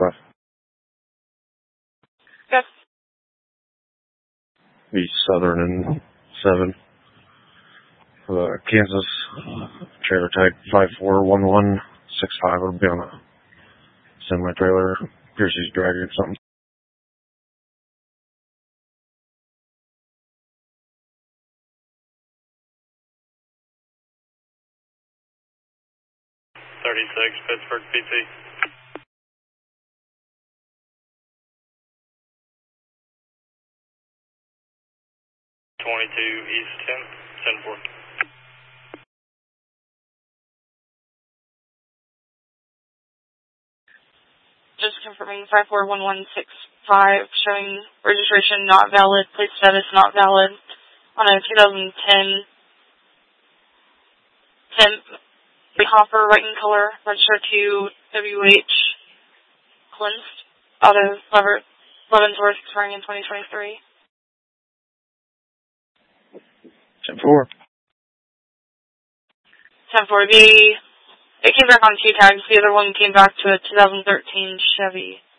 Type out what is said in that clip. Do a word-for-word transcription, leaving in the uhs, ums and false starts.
five. Yes. Be Southern and seven. Uh, Kansas, trailer type five four one one six five. It'll be on a semi-trailer. Appears he's dragging something. thirty-six, Pittsburgh, P T. twenty-two, East ten, ten four. Just confirming five four one one six five, showing registration not valid, plate status not valid, on a two thousand ten Temp Hopper, white in color, registered to W H Clinst, out of Leavenworth, expiring in twenty twenty-three. ten four. ten four. The, it came back on two tags. The other one came back to a two thousand thirteen Chevy.